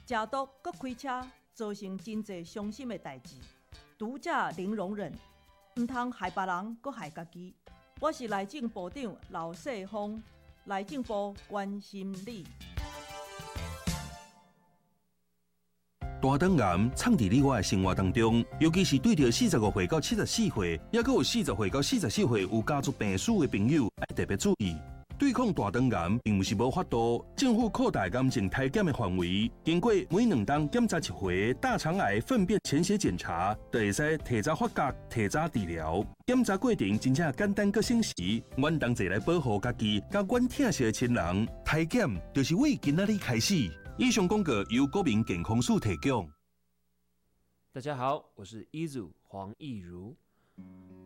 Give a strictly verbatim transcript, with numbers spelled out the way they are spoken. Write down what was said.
食毒搁开车，造成真侪伤心的代志。毒者零容忍，毋通害别人搁害家己。我是内政部长刘世峰，内政部关心你。 大肠癌藏伫你我的生活当中，尤其是对着四十五岁到七十四岁，也搁有四十岁到四十四岁有家族病史的朋友，要特别注意。对抗大肠癌并不是无法度，政府扩大癌症体检的范围，经过每两档检查一回大肠癌粪便潜血检查，就会使提早发觉、提早治疗。检查过程真正简单搁省时，阮同齐来保护家己，甲阮疼惜的亲人。体检就是为今仔日开始。以上广告由国民健康署提供。 大家好，我是 Izu 黄义如。